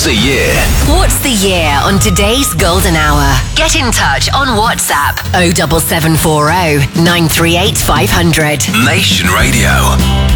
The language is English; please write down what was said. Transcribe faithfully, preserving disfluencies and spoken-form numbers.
the Year? What's the year on today's Golden Hour? Get in touch on WhatsApp oh seven seven four oh nine three eight five hundred. Nation Radio.